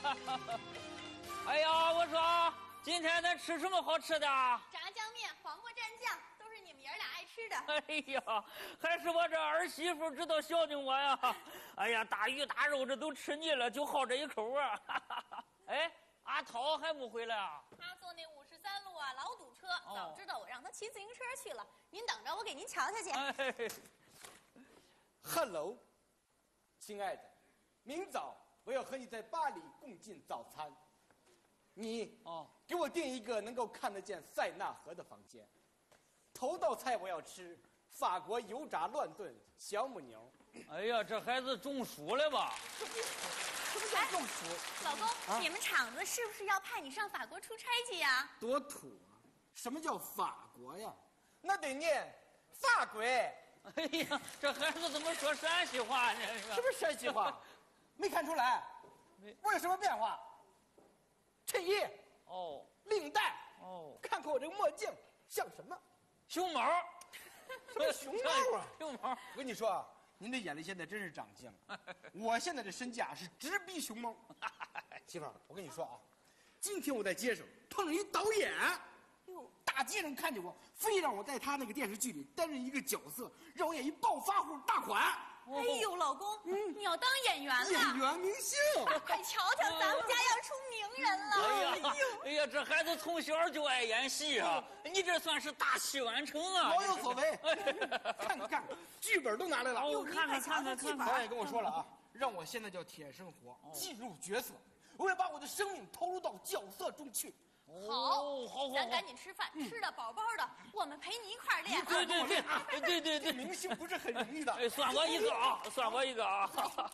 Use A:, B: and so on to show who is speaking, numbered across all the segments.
A: 哎呀，我说今天咱吃什么好吃的？
B: 炸酱面、黄瓜蘸酱，都是你们爷俩爱吃的。
A: 哎呀，还是我这儿媳妇知道孝敬我呀！哎呀，大鱼大肉这都吃腻了，就好这一口啊！哎，阿涛还没回来啊？
B: 他坐那53路啊，老堵车。早知道我让他骑自行车去了。您等着，我给您瞧瞧去。
A: 哎
C: Hello， 亲爱的，明早我要和你在巴黎共进早餐。你给我订一个能够看得见塞纳河的房间。头道菜我要吃法国油炸乱炖小母牛。
A: 哎呀，这孩子中暑了吧？
C: 什么叫中暑？
B: 老公，你们厂子是不是要派你上法国出差去呀？
C: 多土啊！什么叫法国呀？那得念法国。
A: 哎呀，这孩子怎么说陕西话呢？
C: 是不是陕西话？没看出来？我有什么变化？衬衣
A: 哦，
C: 领带
A: 哦，
C: 看看我这个墨镜像什么？
A: 熊猫，
C: 什么熊猫啊？
A: 熊猫，
C: 我跟你说啊，您这眼力现在真是长进了。我现在这身价是直逼熊猫。媳妇儿，我跟你说啊，今天我在街上碰上一导演，大街上看见我，非让我在他那个电视剧里担任一个角色，让我演一暴发户大款。
B: 哎呦，老公，你要当演员了？
C: 演员明星，
B: 快瞧瞧，咱们家要出名人了！
A: 哎呀，哎呀，这孩子从小就爱演戏啊！你这算是大器晚成啊！
C: 老有所为。看看，剧本都拿来了。
A: 哦，看看。
C: 导演跟我说了啊，让我现在叫铁生活，进入角色，我要把我的生命投入到角色中去。
A: 好，
B: 咱赶紧吃饭，吃的饱饱的，我们陪你一块儿练。
A: 对，
C: 明星不是很容易的。
A: 哎，算我一个啊，算我一个啊。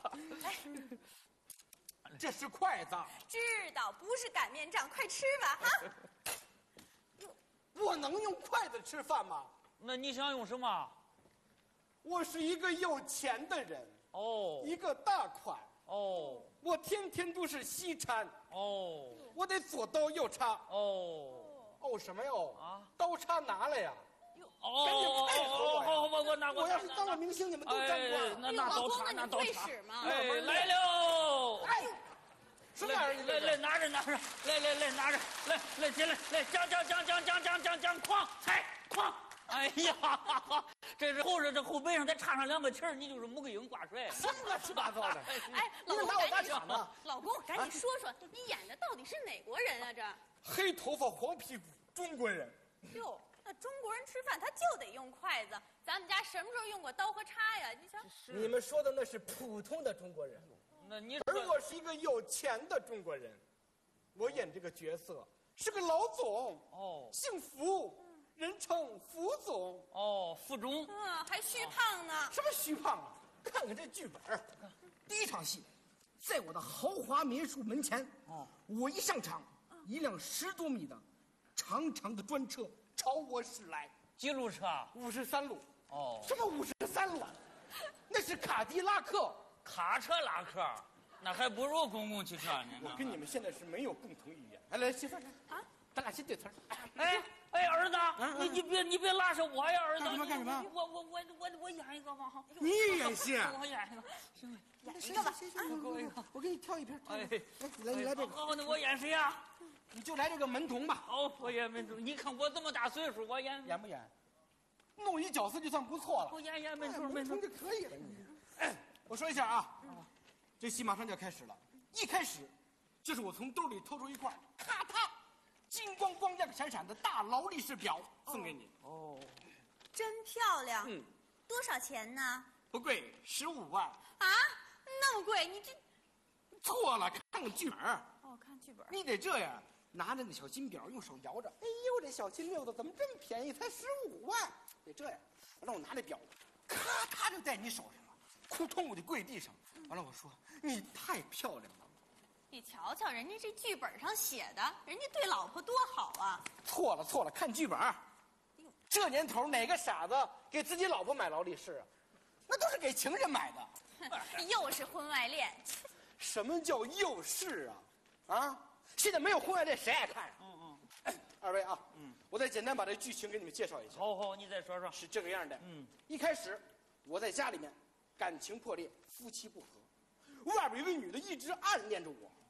C: 这是筷子。
B: 知道，不是擀面杖，快吃吧哈！
C: 我能用筷子吃饭吗？
A: 那你想用什么？
C: 我是一个有钱的人，一个大款，我天天都是西餐，我得左刀右叉，什么哟？啊，刀叉拿来呀！赶紧配合我呀！
A: 好，我拿过。
C: 我要是当了明星，你们都沾光。
A: 那刀叉，那刀叉。
B: 哎，
A: 来喽！
C: 哎，什么玩意儿？
A: 来，拿着，来，拿着，来，进来，来，将，哐，踩，哐！哎呀，这是后背上再插上2个旗儿，你就是穆桂英挂帅。
C: 什么乱七八糟的？
B: 哎，老公，
C: 拿我打场呢？
B: 老公，赶紧说说，你演的到底是哪国人啊？这
C: 黑头发黄屁股中国人。
B: 哟，那中国人吃饭他就得用筷子，咱们家什么时候用过刀和叉呀？你瞧，
C: 你们说的那是普通的中国人，
A: 那你
C: 而我是一个有钱的中国人，我演这个角色是个老总，姓福。人称福总
A: 福中，
B: 还虚胖呢？
C: 什么虚胖啊？看看这剧本，第一场戏，在我的豪华民宿门前，我一上场，一辆10多米的长长的专车朝我驶来。
A: 几路车
C: ？53路。什么53路？那是卡迪拉克。
A: 卡车拉客，那还不如公共汽车呢。
C: 我跟你们现在是没有共同语言。来，媳妇儿啊，咱俩先对词儿。
A: 哎，儿子，你别拉上我呀，儿子。
C: 干什么？
A: 我演一个吧。
C: 你演戏？
A: 我演一个，行，
B: 演一个吧。
C: 我给你挑一瓶。你来这个。
A: 好，那我演谁呀？
C: 你就来这个门童吧。
A: 我演门童。你看我这么大岁数，我演
C: 不演？弄一角色就算不错了。
A: 我演门童
C: 就可以了。我说一下啊，这戏马上就要开始了。一开始，就是我从兜里掏出一块，咔嗒，金光光亮闪闪的大劳力士表送给你。
B: 真漂亮。多少钱呢？
C: 不贵，15万。
B: 啊，那么贵？你这
C: 错了，看看剧本。
B: 看剧本。
C: 你得这样，拿着那小金表，用手摇着。哎呦，这小金溜子怎么这么便宜？才15万。得这样，让我拿这表，咔嗒就在你手上了，扑通我就跪地上。完了，我说你太漂亮了。
B: 你瞧瞧，人家这剧本上写的，人家对老婆多好啊！
C: 错了，看剧本。这年头哪个傻子给自己老婆买劳力士啊？那都是给情人买的。
B: 又是婚外恋。
C: 什么叫又是啊？现在没有婚外恋，谁爱看啊？二位啊，我再简单把这剧情给你们介绍一下。
A: 好，你再说说。
C: 是这个样的。一开始我在家里面感情破裂，夫妻不和，外边有个女的一直暗恋着我。